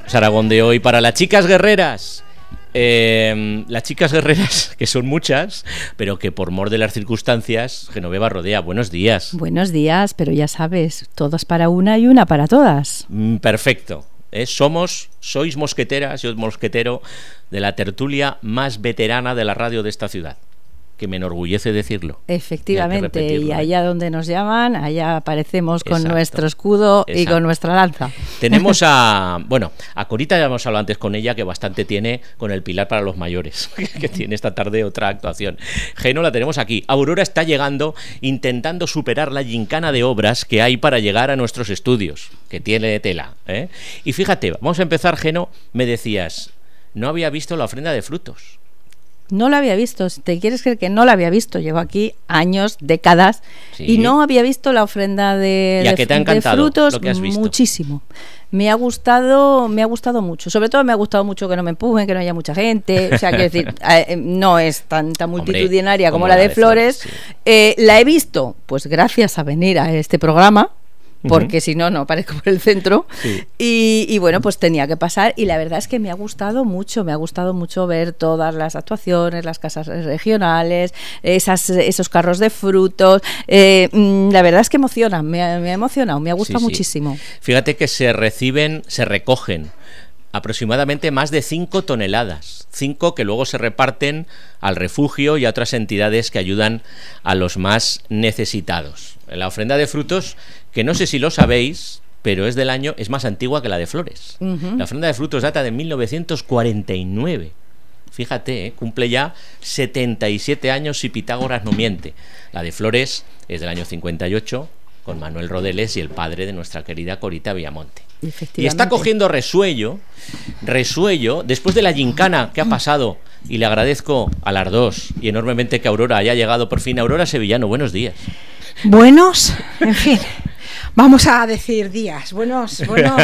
Aragón de hoy para las chicas guerreras. Las chicas guerreras, que son muchas, pero que por mor de las circunstancias, Genoveva Rodea, buenos días. Buenos días, pero ya sabes, todas para una y una para todas. Perfecto. Sois mosqueteras, yo mosquetero de la tertulia más veterana de la radio de esta ciudad, que me enorgullece decirlo. Efectivamente, y allá donde nos llaman, allá aparecemos con nuestro escudo y con nuestra lanza. Tenemos a Corita, ya hemos hablado antes con ella, que bastante tiene con el Pilar para los mayores, que tiene esta tarde otra actuación. Geno la tenemos aquí. Aurora está llegando, intentando superar la gincana de obras que hay para llegar a nuestros estudios, que tiene tela, ¿eh? Y fíjate, vamos a empezar, Geno, me decías, no había visto la ofrenda de frutos. No la había visto, si te quieres creer que no la había visto, llevo aquí años, décadas, sí. Y no había visto la ofrenda de frutos, lo que has visto? Muchísimo. Me ha gustado mucho, sobre todo me ha gustado mucho que no me empujen, que no haya mucha gente, o sea, quiero decir, no es tanta multitudinaria como la de flores. Sí. La he visto, pues gracias a venir a este programa, porque si no aparezco por el centro, sí. y bueno, pues tenía que pasar, y la verdad es que me ha gustado mucho ver todas las actuaciones, las casas regionales, esos carros de frutos, la verdad es que emociona, me ha emocionado, me ha gustado muchísimo. Fíjate que se recogen aproximadamente más de 5 toneladas, 5 que luego se reparten al refugio y a otras entidades que ayudan a los más necesitados. La ofrenda de frutos, que no sé si lo sabéis, pero es más antigua que la de flores. La ofrenda de frutos data de 1949. Fíjate, cumple ya 77 años si Pitágoras no miente. La de flores es del año 58, con Manuel Rodeles y el padre de nuestra querida Corita Villamonte. Y está cogiendo resuello después de la gincana que ha pasado, y le agradezco a las dos y enormemente que Aurora haya llegado por fin. Aurora Sevillano, buenos días. Buenos, en fin, vamos a decir días, buenos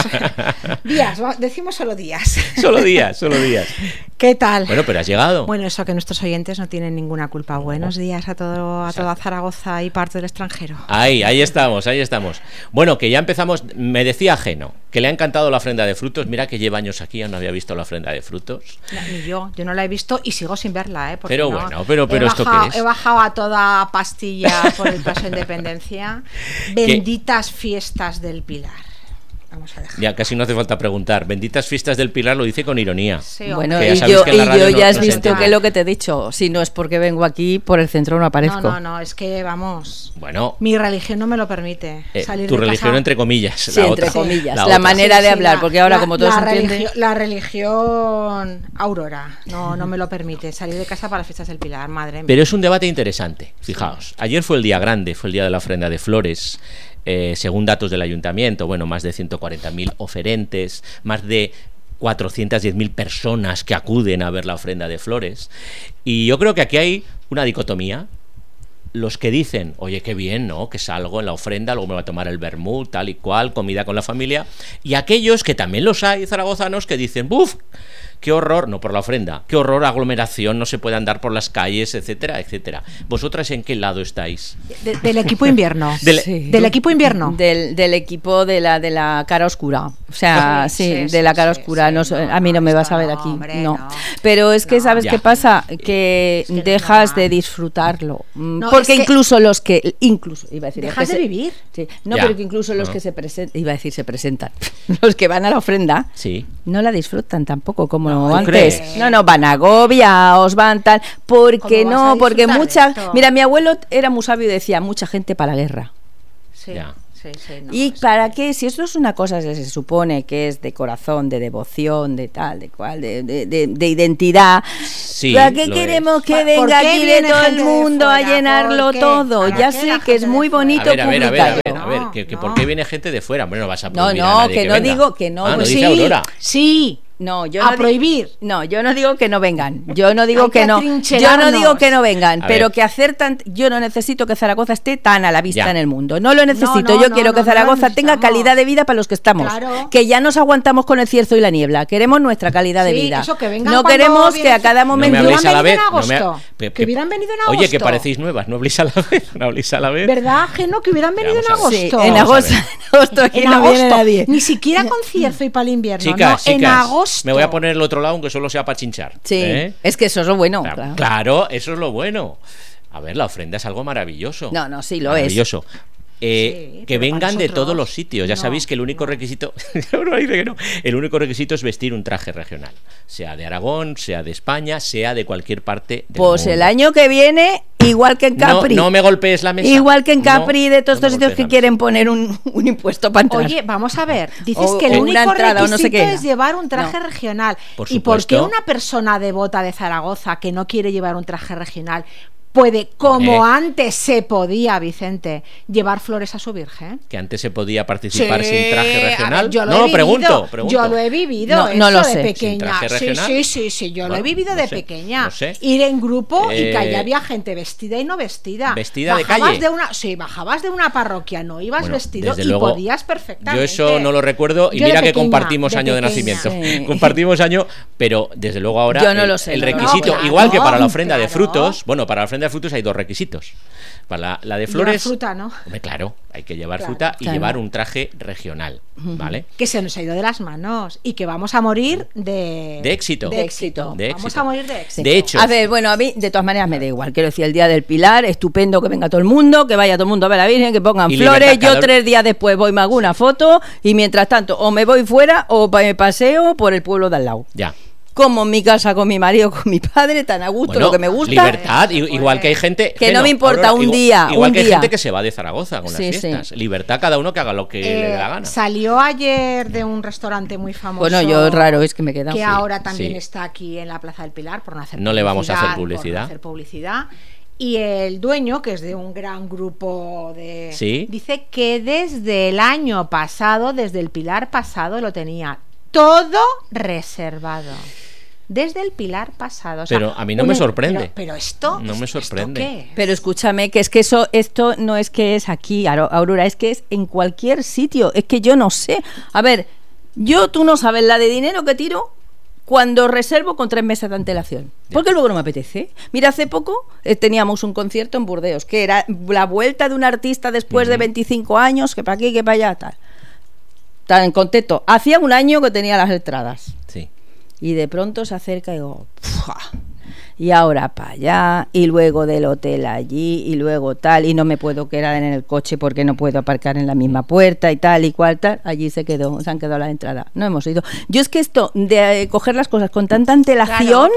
días, decimos solo días. Solo días. ¿Qué tal? Bueno, pero has llegado. Bueno, eso que nuestros oyentes no tienen ninguna culpa. Buenos días a toda Zaragoza y parte del extranjero. Ahí estamos. Bueno, que ya empezamos. Me decía Geno que le ha encantado la ofrenda de frutos. Mira que lleva años aquí, no había visto la ofrenda de frutos. No, ni yo no la he visto y sigo sin verla, Pero no, bueno, pero ¿esto qué es? He bajado a toda pastilla por el paso de Independencia. Benditas fiestas del Pilar. Vamos a dejar. Ya casi no hace falta preguntar. Benditas fiestas del Pilar lo dice con ironía. Sí, bueno, y yo ya has visto que lo que te he dicho, si no es porque vengo aquí, por el centro no aparezco. No, es que vamos. Bueno, mi religión no me lo permite. Salir tu de religión casa. Entre comillas. Sí, entre comillas. La manera de hablar, porque ahora como todos entienden. La religión Aurora no me lo permite. Salir de casa para las fiestas del Pilar, madre mía. Pero es un debate interesante. Fijaos, ayer fue el día grande, fue el día de la ofrenda de flores. Según datos del ayuntamiento, más de 140.000 oferentes, más de 410.000 personas que acuden a ver la ofrenda de flores. Y yo creo que aquí hay una dicotomía. Los que dicen, oye, qué bien, ¿no? Que salgo en la ofrenda, luego me voy a tomar el vermut, tal y cual, comida con la familia. Y aquellos, que también los hay zaragozanos, que dicen, ¡buf! ¡Qué horror! No por la ofrenda, ¡qué horror! Aglomeración, no se puede andar por las calles, etcétera, etcétera. ¿Vosotras en qué lado estáis? Del equipo invierno. Del equipo invierno. Del equipo de la cara oscura. O sea, de la cara oscura. No, a mí no me vas a ver aquí. Hombre, no. Pero es que, ¿sabes qué pasa? Que dejas de disfrutarlo. Porque incluso los que... iba a decir, dejas de vivir. Sí. Pero que incluso los que se presentan, los que van a la ofrenda, no la disfrutan tampoco, como antes. No, van agobiados, van tal. Porque mira, mi abuelo era muy sabio y decía, mucha gente para la guerra. Sí. ¿Y para qué? Si esto es una cosa que se supone que es de corazón, de devoción, de tal, de cual, de identidad, ¿para qué queremos que venga aquí de todo el mundo a llenarlo todo? Ya sé que es muy bonito publicarlo. A ver, que ¿por qué viene gente de fuera? Bueno, no vas a no, que no digo que no. ¿No dice Aurora? Sí. prohibir. No, yo no digo que no vengan. Yo no digo que no. Yo no digo que no vengan, pero que yo no necesito que Zaragoza esté tan a la vista en el mundo. No lo necesito. Yo quiero que Zaragoza tenga calidad de vida para los que estamos. Claro. Que ya nos aguantamos con el cierzo y la niebla. Queremos nuestra calidad de vida. Eso, que vengan no queremos que a cada momento. No me habléis a la vez. Que hubieran venido en agosto. Oye, que parecéis nuevas, no habléis a la vez. ¿Verdad, Geno? Que hubieran venido en agosto. Sí, en agosto aquí no viene nadie. Ni siquiera con cierzo y para el invierno. Chicas, en agosto. Me voy a poner el otro lado, aunque solo sea para chinchar. Sí, es que eso es lo bueno. Claro, eso es lo bueno. A ver, la ofrenda es algo maravilloso. No, sí, lo maravilloso. Que vengan de todos los sitios. Ya sabéis que el único requisito el único requisito es vestir un traje regional, sea de Aragón, sea de España, sea de cualquier parte del mundo. El año que viene, igual que en Capri, no me golpees la mesa. Igual que en Capri, de todos estos sitios que quieren poner un impuesto para entrar. Oye, vamos a ver, dices que el único requisito es llevar un traje regional. ¿Y por qué una persona devota de Zaragoza que no quiere llevar un traje regional puede, como antes se podía, Vicente, llevar flores a su Virgen? Que antes se podía participar sin traje regional. Ver, pregunto. Yo lo he vivido, no lo sé. De pequeña. Sí, yo lo he vivido de pequeña. No sé. Ir en grupo y que allá había gente vestida y no vestida. Vestida de calle. Bajabas de una parroquia, no ibas vestido y luego, podías perfectamente. Yo eso no lo recuerdo y mira que compartimos año de nacimiento. Sí. Compartimos año, pero desde luego ahora yo no lo sé, el requisito, igual que para la ofrenda de frutos, para la ofrenda de frutos hay dos requisitos. Para la de flores, llevar fruta, ¿no? Hombre, claro, hay que llevar fruta y llevar un traje regional, ¿vale? Que se nos ha ido de las manos y que vamos a morir de éxito. Vamos a morir de éxito. De hecho, a ver, bueno, a mí de todas maneras me da igual. Quiero decir, el día del Pilar, estupendo que venga todo el mundo, que vaya todo el mundo a ver a la Virgen, que pongan flores. Yo 3 días después voy, me hago una foto y mientras tanto o me voy fuera o me paseo por el pueblo de al lado. Ya. Como en mi casa con mi marido, con mi padre, tan a gusto, lo que me gusta. Libertad, igual que hay gente que no me importa un día. Igual que hay gente que se va de Zaragoza con las fiestas. Libertad, cada uno que haga lo que le dé la gana. Salió ayer de un restaurante muy famoso. Bueno, yo raro es que me queda. Que ahora también está aquí en la Plaza del Pilar, por no hacer publicidad. No le vamos a hacer publicidad. Y el dueño, que es de un gran grupo dice que desde el año pasado, desde el Pilar pasado, lo tenía todo reservado. Desde el Pilar pasado. Pero a mí no me sorprende. Pero esto no me sorprende. ¿Esto qué? Pero escúchame, que es que esto no es que es aquí, Aurora, es que es en cualquier sitio. Es que yo no sé. A ver, tú no sabes la de dinero que tiro cuando reservo con 3 meses de antelación. Porque luego no me apetece. Mira, hace poco teníamos un concierto en Burdeos, que era la vuelta de un artista después de 25 años, que para aquí, que para allá, tal. Tan en contexto. Hacía un año que tenía las entradas. Sí. Y de pronto se acerca y digo, ¡pua! Y ahora para allá, y luego del hotel allí, y luego tal, y no me puedo quedar en el coche porque no puedo aparcar en la misma puerta y tal y cual tal. Allí se han quedado las entradas. No hemos ido. Yo es que esto de coger las cosas con tanta antelación,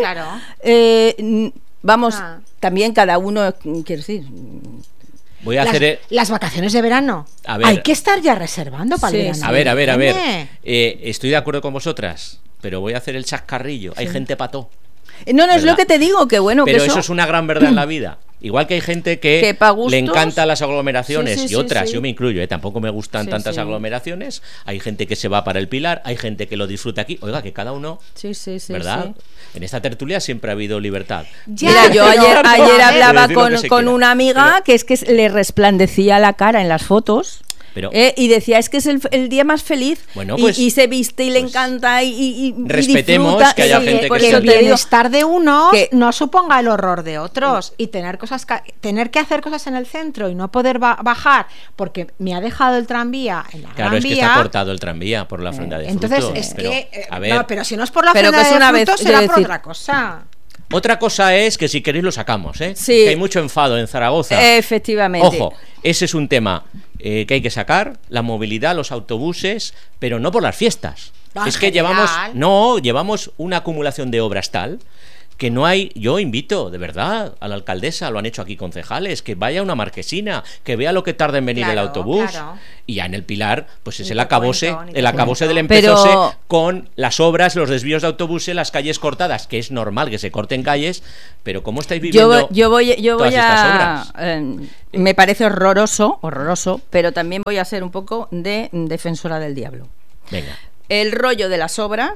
también cada uno, quiero decir. Voy a hacer las vacaciones de verano. Hay que estar ya reservando para el verano. A ver. Estoy de acuerdo con vosotras, pero voy a hacer el chascarrillo. Hay gente pató. No, es lo que te digo, que bueno. Pero que eso es una gran verdad en la vida. Igual que hay gente que le encantan las aglomeraciones y otras, yo me incluyo, tampoco me gustan tantas aglomeraciones. Hay gente que se va para el Pilar, hay gente que lo disfruta aquí. Oiga, que cada uno, ¿verdad? En esta tertulia siempre ha habido libertad. Mira, yo ayer hablaba con una amiga que es que le resplandecía la cara en las fotos. Y decía, es que es el día más feliz. Bueno, pues, y se viste y le encanta y respetemos disfruta, que haya gente que el bienestar de uno no suponga el horror de otros. Y tener que hacer cosas en el centro y no poder bajar porque me ha dejado el tranvía en la Gran Vía. Es que está cortado el tranvía por la ofrenda de frutos. Entonces pero si no es por la ofrenda de frutos, será por otra cosa. Otra cosa es que si queréis lo sacamos, Sí. Que hay mucho enfado en Zaragoza. Efectivamente. Ojo, ese es un tema que hay que sacar, la movilidad, los autobuses, pero no por las fiestas. Es que llevamos una acumulación de obras tal que no hay. Yo invito, de verdad, a la alcaldesa, lo han hecho aquí concejales, que vaya a una marquesina, que vea lo que tarda en venir el autobús. Y ya en el Pilar, pues es el acabose del empezose con las obras, los desvíos de autobuses, las calles cortadas, que es normal que se corten calles, pero ¿cómo estáis viviendo yo voy estas obras? Me parece horroroso, pero también voy a ser un poco de defensora del diablo. Venga. El rollo de las obras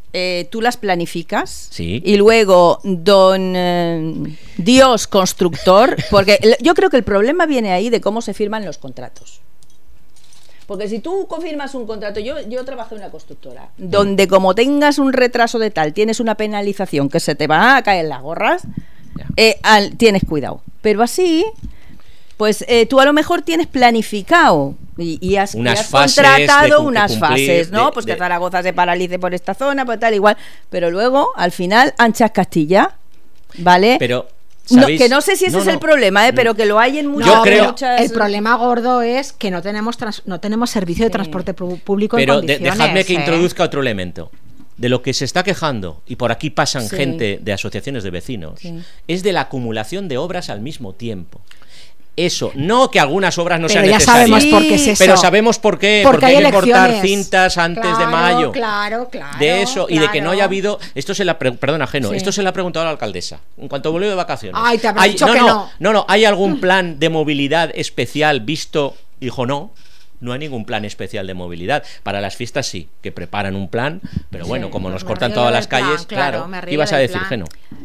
tú las planificas sí. y luego don Dios constructor, porque yo creo que el problema viene ahí de cómo se firman los contratos. Porque si tú confirmas un contrato, yo trabajé en una constructora, donde como tengas un retraso de tal, tienes una penalización que se te va a caer las gorras, tienes cuidado. Pero así, pues tú a lo mejor tienes planificado y has contratado unas fases, ¿no? Pues que Zaragoza se paralice por esta zona, pues tal, igual. Pero luego, al final, anchas Castilla, ¿vale? Pero... que no sé si ese es el problema, pero que lo hay en muchas... El problema gordo es que no tenemos servicio de transporte público en condiciones. Pero dejadme que introduzca otro elemento. De lo que se está quejando, y por aquí pasan gente de asociaciones de vecinos, es de la acumulación de obras al mismo tiempo. Eso, no que algunas obras no sean necesarias. Pero ya sabemos por qué es eso. Pero sabemos por qué. Porque hay que cortar cintas antes de mayo. Claro. De eso, y de que no haya habido... Esto se le ha preguntado a la alcaldesa. En cuanto volvió de vacaciones. Ay, te habrá dicho que no. No, ¿hay algún plan de movilidad especial visto? Dijo, no hay ningún plan especial de movilidad. Para las fiestas sí, que preparan un plan, pero bueno, como nos cortan todas las calles, claro. ¿Qué ibas a decir, Geno?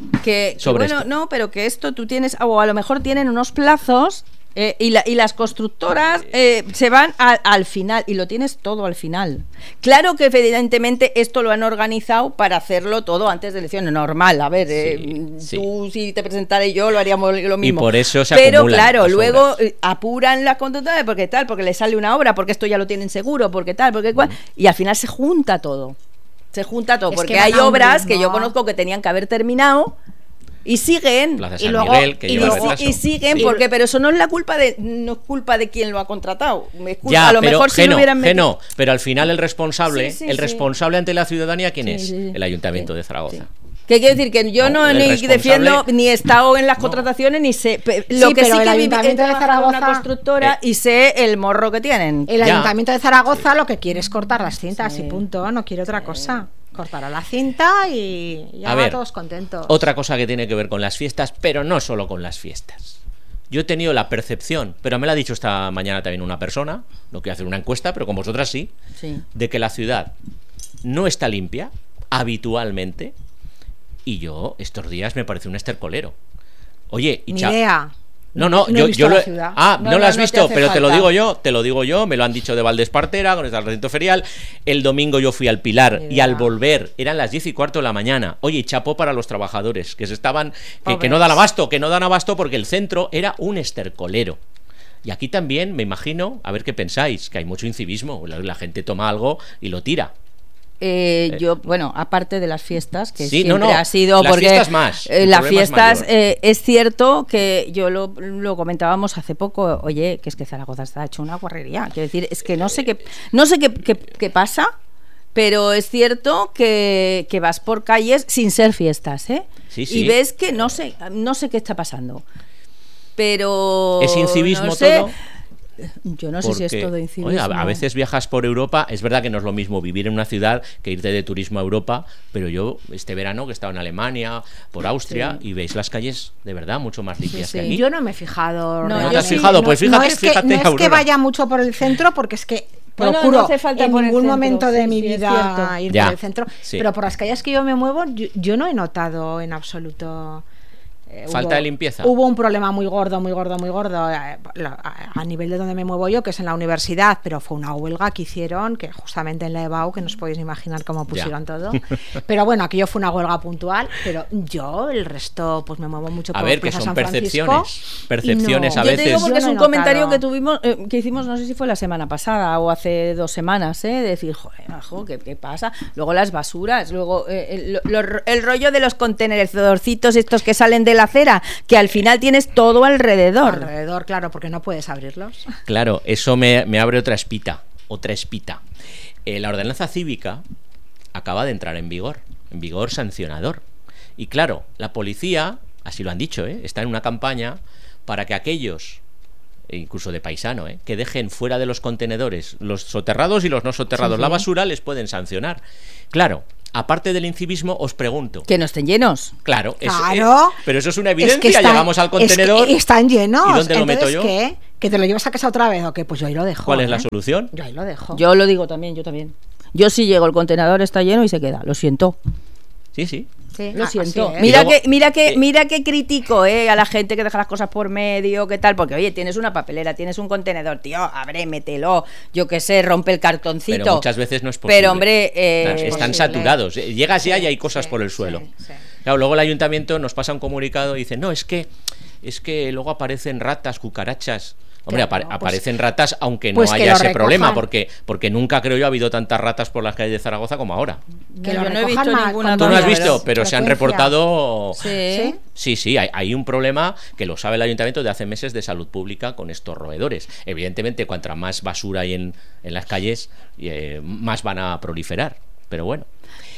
Pero que esto tú tienes, o a lo mejor tienen unos plazos y las constructoras se van al final, y lo tienes todo al final. Claro que evidentemente esto lo han organizado para hacerlo todo antes de elecciones, normal. A ver, tú si te presentara y yo lo haríamos lo mismo. Y por eso se Pero acumulan claro, las luego obras. Apuran las constructoras porque le sale una obra, porque esto ya lo tienen seguro, porque tal, porque cual, y al final se junta todo. Porque hay obras que yo conozco que tenían que haber terminado y siguen, y luego Miguel, que siguen, porque pero eso no es culpa de quien lo ha contratado. Ya, a lo mejor si no hubieran metido... pero al final el responsable responsable ante la ciudadanía, ¿quién es? El Ayuntamiento de Zaragoza. Sí. ¿Qué quiere decir? Que yo no ni defiendo ni he estado en las contrataciones ni sé lo que sí que el Ayuntamiento de Zaragoza, una constructora y sé el morro que tienen. El Ayuntamiento de Zaragoza lo que quiere es cortar las cintas y punto, no quiere otra cosa. Cortará la cinta y ya va todos contentos. Otra cosa que tiene que ver con las fiestas, pero no solo con las fiestas. Yo he tenido la percepción, pero me lo ha dicho esta mañana también una persona, no quiero hacer una encuesta, pero con vosotras sí, de que la ciudad no está limpia habitualmente, y yo estos días me parece un estercolero. Oye, Ni idea. No, yo lo no lo has visto, pero falta. te lo digo yo, me lo han dicho de Valdespartera, con el recinto ferial. El domingo yo fui al Pilar y al volver eran las 10:15 de la mañana. Oye, chapó para los trabajadores que se estaban que no dan abasto porque el centro era un estercolero. Y aquí también me imagino, a ver qué pensáis, que hay mucho incivismo, la gente toma algo y lo tira. Yo, bueno, aparte de las fiestas, que sí, siempre ha sido las porque fiestas más, las fiestas es cierto que yo lo comentábamos hace poco, oye, que es que Zaragoza está hecho una guarrería, quiero decir, es que no sé qué pasa, pero es cierto que vas por calles sin ser fiestas, y ves que no sé qué está pasando, pero es incivismo no sé, todo. Yo no sé si es todo incivismo. Oye, a veces viajas por Europa, es verdad que no es lo mismo vivir en una ciudad que irte de turismo a Europa, pero yo este verano que he estado en Alemania, por Austria, y veis las calles de verdad mucho más limpias que aquí. Yo no me he fijado. ¿No te has fijado? Pues fíjate, no es que vaya mucho por el centro, porque es que procuro no hace falta en ningún momento de mi vida ir por el centro, pero por las calles que yo me muevo yo no he notado en absoluto falta de limpieza. Hubo un problema muy gordo a nivel de donde me muevo yo, que es en la universidad, pero fue una huelga que hicieron, que justamente en la EBAU, que no os podéis imaginar cómo pusieron todo. Pero bueno, aquello fue una huelga puntual, pero yo el resto pues me muevo mucho por Plaza San Francisco. Percepciones a veces. Yo te digo porque es un comentario que tuvimos, que hicimos, no sé si fue la semana pasada o hace 2 semanas, de decir, joder, ¿qué pasa? Luego las basuras, luego el rollo de los contenedorcitos estos que salen de la acera, que al final tienes todo alrededor, claro, porque no puedes abrirlos. Claro, eso me abre otra espita. La ordenanza cívica acaba de entrar en vigor sancionador. Y claro, la policía, así lo han dicho, está en una campaña para que aquellos, incluso de paisano, que dejen fuera de los contenedores los soterrados y los no soterrados la basura, les pueden sancionar. Claro. Aparte del incivismo, os pregunto. Que no estén llenos. Claro. Pero eso es una evidencia. Es que llegamos al contenedor. Están llenos. ¿Y dónde lo meto yo? ¿Qué? ¿Que te lo llevas a casa otra vez o qué? Pues yo ahí lo dejo. ¿Cuál es la solución? Yo ahí lo dejo. Yo lo digo también, yo también. Yo si llego, el contenedor está lleno y se queda, lo siento. Sí, sí. Sí, lo siento. Mira que critico a la gente que deja las cosas por medio, que tal, porque oye, tienes una papelera, tienes un contenedor, tío, abrémetelo, yo qué sé, rompe el cartoncito. Pero muchas veces no es posible. Pero hombre, están saturados. Llegas ya y hay cosas por el suelo. Sí. Claro, luego el ayuntamiento nos pasa un comunicado y dice, no, es que luego aparecen ratas, cucarachas. Hombre, claro, aparecen ratas, aunque no haya ese problema, porque nunca, creo yo, ha habido tantas ratas por las calles de Zaragoza como ahora. Que yo no he visto ninguna. Tú no has visto, pero se han reportado. Sí, hay un problema que lo sabe el ayuntamiento de hace meses de salud pública con estos roedores. Evidentemente, cuanta más basura hay en las calles, más van a proliferar. Pero bueno.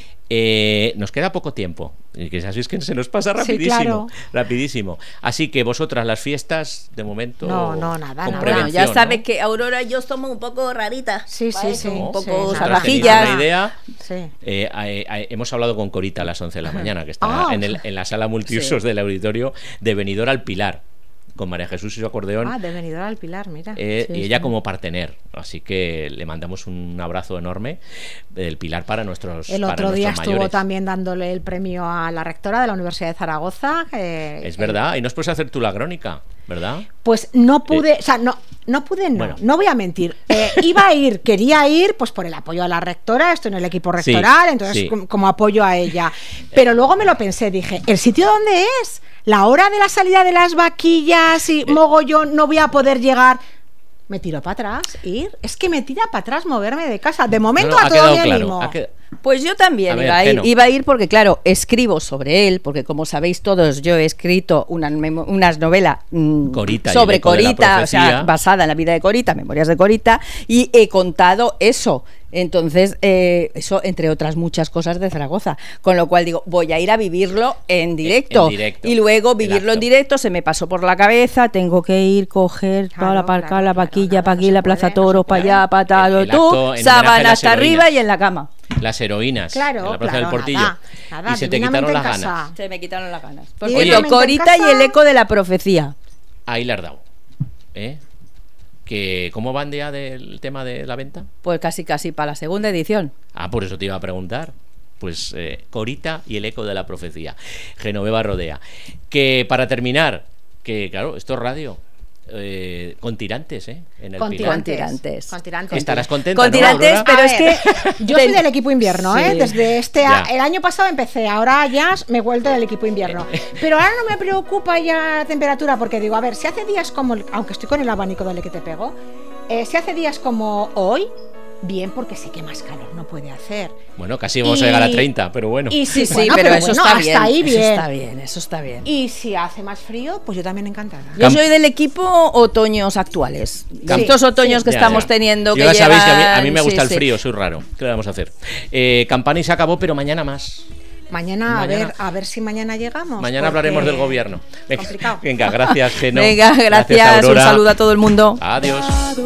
Nos queda poco tiempo, que así es que se nos pasa rapidísimo, sí, claro. Rapidísimo. Así que vosotras las fiestas de momento nada. Bueno, ya sabes que Aurora y yo somos un poco raritas, sí, un poco salvajillas. Una idea. Sí. Hemos hablado con Corita a las 11 de la mañana, que está en la sala multiusos del auditorio de Benidorm al Pilar, con María Jesús y su acordeón. De Benidorm al Pilar, mira. Y ella como partener. Así que le mandamos un abrazo enorme del Pilar para nuestros mayores. El otro día estuvo también dándole el premio a la rectora de la Universidad de Zaragoza. Es verdad, y no puedes hacer tú la crónica, ¿verdad? Pues no pude, no pude, bueno. No voy a mentir. Quería ir, pues por el apoyo a la rectora, estoy en el equipo rectoral, entonces como apoyo a ella. Pero luego me lo pensé, dije, ¿el sitio dónde es? La hora de la salida de las vaquillas y mogollón, no voy a poder llegar. Me tiro para atrás, es que me tira para atrás moverme de casa. De momento a todo me animo. Pues yo también iba a ir porque, claro, escribo sobre él, porque como sabéis todos, yo he escrito unas novelas sobre Corita, o sea, basada en la vida de Corita, Memorias de Corita, y he contado eso. Entonces, eso entre otras muchas cosas de Zaragoza, con lo cual digo, voy a ir a vivirlo en directo, y luego vivirlo en directo se me pasó por la cabeza, tengo que ir, coger toda la parca, la vaquilla, para aquí, la Plaza Toros, para allá, para tú, sábana hasta arriba y en la cama. Las heroínas en la Plaza del Portillo. Nada, y se te quitaron las ganas. Se me quitaron las ganas. Oye, Corita y el eco de la profecía. Ahí le has dado. ¿Cómo van ya del tema de la venta? Pues casi para la segunda edición. Por eso te iba a preguntar. Pues Corita y el eco de la profecía. Genoveva Rodea. Que para terminar, que claro, esto es radio. Con tirantes, en el Pilar. Tirantes. Estarás contenta, con tirantes, ¿no, pero es que yo soy del equipo invierno, desde el año pasado empecé, ahora ya me he vuelto del equipo invierno, pero ahora no me preocupa ya la temperatura, porque digo, a ver, si hace días como, aunque estoy con el abanico, dale que te pego, si hace días como hoy, bien, porque sé que más calor no puede hacer. Bueno, casi vamos a llegar a 30, pero bueno. Pero eso está bien. Hasta ahí Eso está bien. Y si hace más frío, pues yo también encantada. Yo soy del equipo otoños actuales. Estos otoños que estamos teniendo. Ya sabéis que a mí me gusta el frío, soy raro. ¿Qué le vamos a hacer? Campani se acabó, pero mañana más. Mañana. A ver si mañana llegamos. Mañana hablaremos del gobierno. Complicado. Venga, gracias, Geno. Venga, gracias. Un saludo a todo el mundo. Adiós.